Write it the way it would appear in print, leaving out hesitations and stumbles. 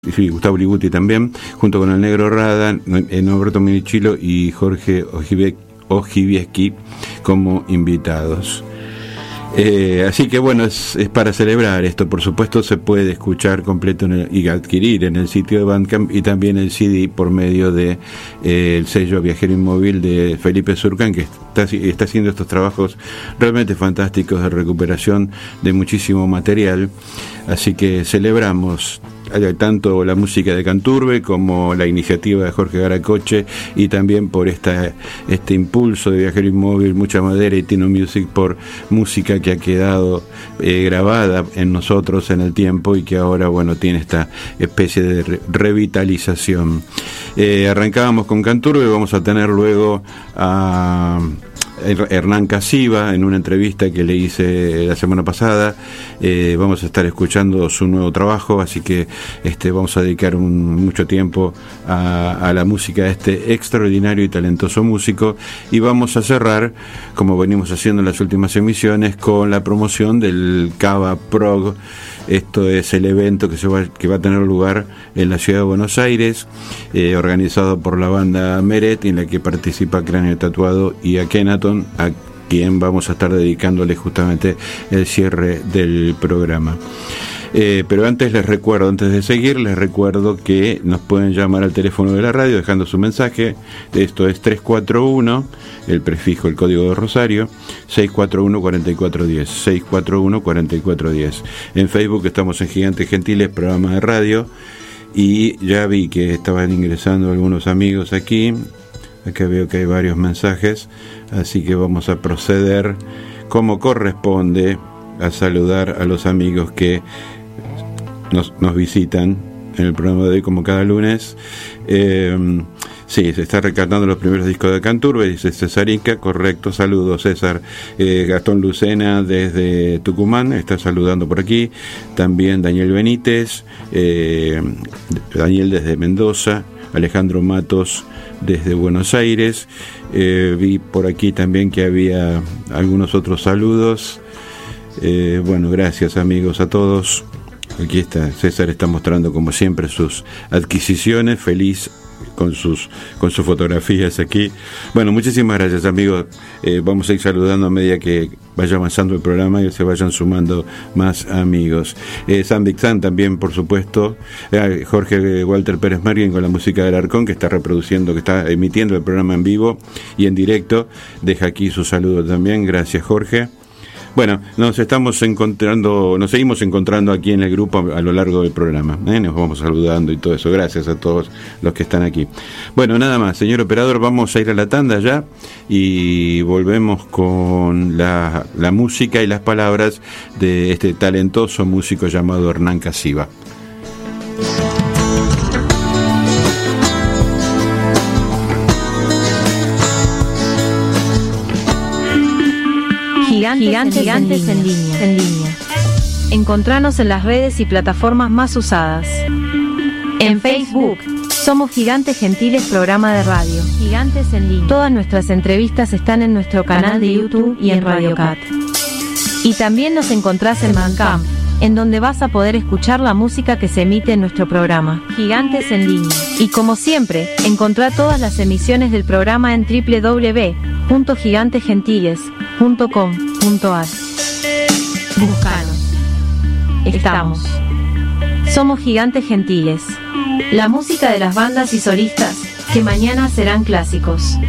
Sí, Gustavo Liguti también, junto con el Negro Rada, Norberto Minichilo y Jorge Ojibieski como invitados. Así que bueno, es para celebrar esto. Por supuesto se puede escuchar completo y adquirir en el sitio de Bandcamp, y también el CD por medio de el sello Viajero Inmóvil de Felipe Surcan, que está haciendo estos trabajos realmente fantásticos de recuperación de muchísimo material. Así que celebramos tanto la música de Canturbe como la iniciativa de Jorge Garacoche, y también por este impulso de Viajero Inmóvil, Mucha Madera y Tino Music, por música que ha quedado grabada en nosotros en el tiempo y que ahora, bueno, tiene esta especie de revitalización. Arrancábamos con Canturbe, vamos a tener luego a Hernán Casiva en una entrevista que le hice la semana pasada. Vamos a estar escuchando su nuevo trabajo, así que vamos a dedicar mucho tiempo a la música de este extraordinario y talentoso músico, y vamos a cerrar, como venimos haciendo en las últimas emisiones, con la promoción del Cava Prog. Esto es el evento que va a tener lugar en la ciudad de Buenos Aires, organizado por la banda Meret, en la que participa Cráneo Tatuado y Akhenaton, a quien vamos a estar dedicándole justamente el cierre del programa. Pero antes de seguir, les recuerdo que nos pueden llamar al teléfono de la radio dejando su mensaje. Esto es 341, el prefijo, el código de Rosario, 641-4410, 641-4410. En Facebook estamos en Gigantes Gentiles, programa de radio, y ya vi que estaban ingresando algunos amigos aquí. Acá veo que hay varios mensajes, así que vamos a proceder como corresponde a saludar a los amigos que nos visitan en el programa de hoy, como cada lunes. Sí, se está recatando los primeros discos de Canturbe, dice César Inca, correcto, saludos César. Gastón Lucena desde Tucumán está saludando por aquí, también Daniel Benítez, Daniel desde Mendoza, Alejandro Matos desde Buenos Aires. Vi por aquí también que había algunos otros saludos. Bueno, gracias amigos a todos. Aquí está, César está mostrando como siempre sus adquisiciones, feliz con sus fotografías aquí. Bueno, muchísimas gracias amigos. Vamos a ir saludando a medida que vaya avanzando el programa y se vayan sumando más amigos. San Vixan también, por supuesto. Jorge Walter Pérez Mergen con la música del Arcón, que está reproduciendo, que está emitiendo el programa en vivo y en directo. Deja aquí su saludo también. Gracias, Jorge. Bueno, nos seguimos encontrando aquí en el grupo a lo largo del programa. Nos vamos saludando y todo eso. Gracias a todos los que están aquí. Bueno, nada más, señor operador, vamos a ir a la tanda ya y volvemos con la música y las palabras de este talentoso músico llamado Hernán Casiva. Gigantes en línea. Encontranos en las redes y plataformas más usadas. En Facebook somos Gigantes Gentiles, programa de radio. Gigantes en línea. Todas nuestras entrevistas están en nuestro canal de YouTube y en Radio Cat. Y también nos encontrás en Bandcamp, en donde vas a poder escuchar la música que se emite en nuestro programa, Gigantes en línea. Y como siempre, encontrá todas las emisiones del programa en www.gigantesgentiles.com.ar. Búscanos. Estamos. Somos Gigantes Gentiles. La música de las bandas y solistas que mañana serán clásicos.